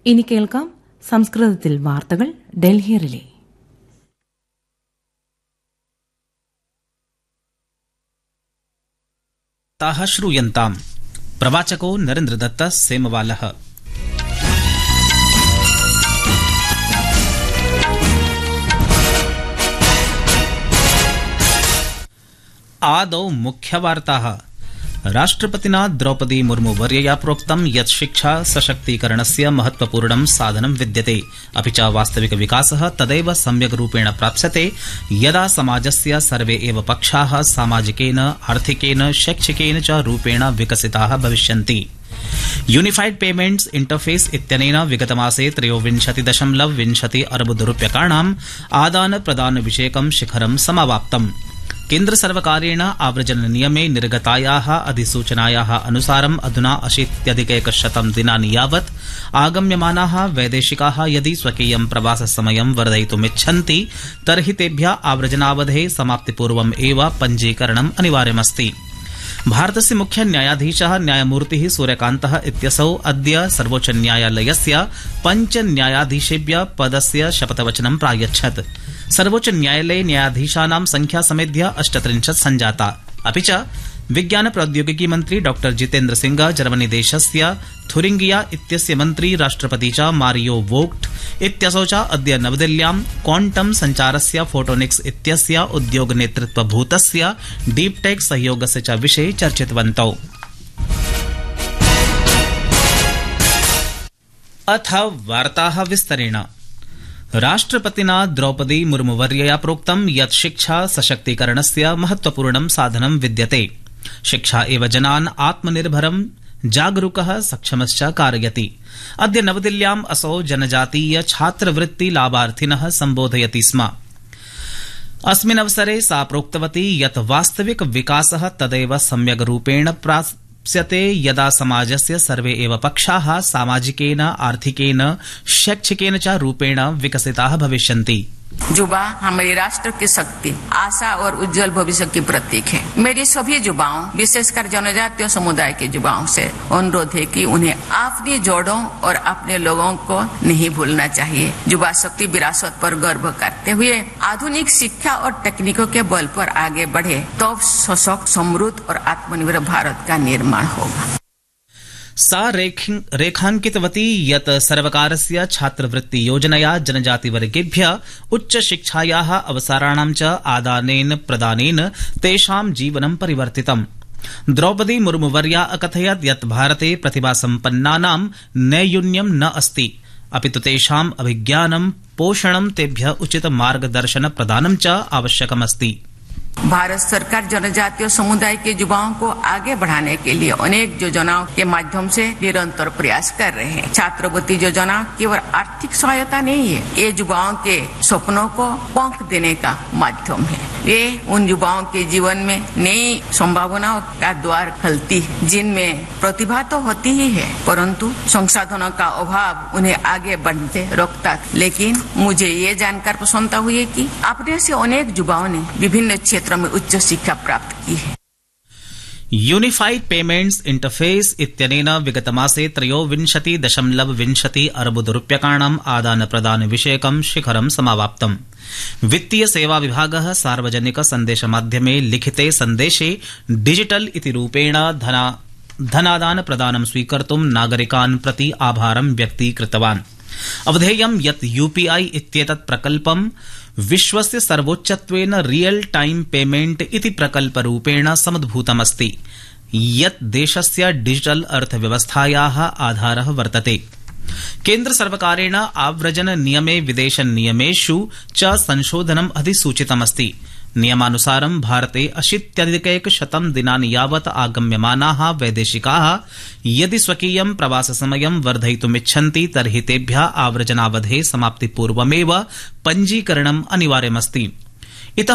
ഇനി കേൾക്കാം സംസ്കൃതത്തിൽ വാർത്തകൾ ഡൽഹി റിലേ. श्रूयन्ताम् प्रवाचको नरेन्द्रदत्त सेमवालः. आदौ मुख्यवार्ताः. राष्ट्रपतिना द्रौपदी मुर्मू वर्यया प्रोक्तं यत् शिक्षा सशक्तीकरणस्य महत्वपूर्णं साधनं विद्यते, अपि च वास्तविक विकासः तदैव सम्यक् रूपेण प्राप्स्यते यदा समाजस्य सर्वे एव पक्षाः सामाजिकेन, आर्थिकेन, शैक्षिकेन च रूपेण विकसिताः भविष्यन्ति. यूनिफाइड पेमेंट्स इंटरफेस इत्यनेन विगतमासे 23.20 अरबरूप्यकाणाम् आदान प्रदान विषयकं शिखरं समावाप्तम्. केन्द्र सर्वकारेण आव्रजन नियमे निर्गतायाः अधिसूचनायाः अनुसारम् अधुना 80+ दिनानि यावत् आगम्यमानाः वैदेशिकाः यदि स्वकीयं प्रवाससमयं वर्धयितुमिच्छन्ति तर्हि तेभ्यः आव्रजनावधेः समाप्तिपूर्वम् एव पञ्जीकरणम् अनिवार्यमस्ति. भारतस्य मुख्य न्यायाधीशः न्यायमूर्तिः सूर्यकान्तः इत्यसौ अद्य सर्वोच्च न्यायालयस्य 5 न्यायाधीशेभ्यः पदस्य शपथवचनं प्रायच्छत्. सर्वोच्च न्यायालये न्यायाधीशानां संख्या समेध्य 38 सञ्जाता. अपि च विज्ञान प्रौद्योगिकी मन्त्री डॉ जितेन्द्र सिंह, जर्मनी देशस्य थुरिंगिया इत्यस्य मन्त्री, राष्ट्रपति च मारियो वोग्ट इत्यसौ च अद्य नवदिल्ल्यां क्वांटम संचारस्य फोटोनिक्स इत्यस्य उद्योग नेतृत्वभूतस्य डीपटेक सहयोगस्य च विषये चर्चितवन्तौ. अथ वार्ताः विस्तरेण. राष्ट्रपतिना द्रौपदी मुर्मुवर्यया प्रोक्तं यत् शिक्षा सशक्तीकरणस्य महत्वपूर्णं साधनं विद्यते. शिक्षा एव जनान् आत्मनिर्भरं, जागरूकः, सक्षमश्च कारयति. अद्य नवदिल्ल्याम् असौ जनजातीय छात्रवृत्ति लाभार्थिनः सम्बोधयति स्म. अस्मिन् अवसरे सा प्रोक्तवती यत् वास्तविक विकासः तदैव सम्यग् रूपेण प्राप्स्यते यदा समाजस्य सर्वे एव पक्षाः सामाजिकेन, आर्थिकेन, शैक्षिकेन च रूपेण विकसिताः भविष्यन्ति. युवा हमारे राष्ट्र की शक्ति, आशा और उज्जवल भविष्य की प्रतीक है. मेरी सभी युवाओं, विशेषकर जनजातीय समुदाय के युवाओं से अनुरोध है कि उन्हें अपनी जड़ों और अपने लोगों को नहीं भूलना चाहिए. युवा शक्ति विरासत पर गर्व करते हुए आधुनिक शिक्षा और तकनीकों के बल पर आगे बढ़े तो सशक्त, समृद्ध और आत्मनिर्भर भारत का निर्माण होगा. सा रेखांकितवती यत् सर्वकारस्य छात्रवृत्ति योजनया जनजातिवर्गेभ्यः उच्चशिक्षायाः अवसराणां च आदानेन प्रदानेन तेषां जीवनं परिवर्तितम्. द्रौपदी मुर्मुवर्या अकथयत् यत् भारते प्रतिभासम्पन्नानां नैयून्यं न अस्ति, अपि तु तेषाम् अभिज्ञानं, पोषणं, तेभ्यः उचित मार्गदर्शन प्रदानं च आवश्यकमस्ति. भारत सरकार जनजातीय समुदाय के युवाओं को आगे बढ़ाने के लिए अनेक योजनाओं के माध्यम से निरंतर प्रयास कर रहे हैं. छात्रवृत्ति योजना केवल आर्थिक सहायता नहीं है, ये युवाओं के सपनों को पंख देने का माध्यम है. ये उन युवाओं के जीवन में नई संभावनाओं का द्वार खोलती है जिनमें प्रतिभा तो होती ही है परंतु संसाधनों का अभाव उन्हें आगे बढ़ते रोकता. लेकिन मुझे ये जानकर प्रसन्नता हुई कि अपने से अनेक युवाओं ने विभिन्न क्षेत्रों में उच्च शिक्षा प्राप्त की है. यूनिफाइड पेमेंट्स इंटरफेस इत्यनेन विगतमासे 23.20 अरबरूप्यकाणाम् आदान प्रदान विषयकं शिखरं समावाप्तम्. वित्तीय सेवा विभागः सार्वजनिक संदेश माध्यमे लिखिते संदेशे डिजिटल इति रूपेण धनादान प्रदानं स्वीकर्तुं नागरिकान् प्रति आभारं व्यक्तीकृतवान्. अवधेयं यत् यूपीआई इत्येतत् प्रकल्पं विश्वस्य सर्वोच्चत्वेन रियल टाइम पेमेंट इति प्रकल्परूपेण समुद्भूतमस्ति यत् देशस्य डिजिटल अर्थव्यवस्थायाः आधारः वर्तते. केन्द्र सर्वकारेण आव्रजन नियमे विदेश नियमेषु च संशोधनम् अधिसूचितमस्ति. नियमानुसारं भारते 80+ दिनानि यावत् आगम्यमानाः वैदेशिकाः यदि स्वकीयं प्रवाससमयं वर्धयितुमिच्छन्ति तर्हि तेभ्यः आव्रजनावधेः समाप्तिपूर्वमेव पञ्जीकरणम् अनिवार्यमस्ति.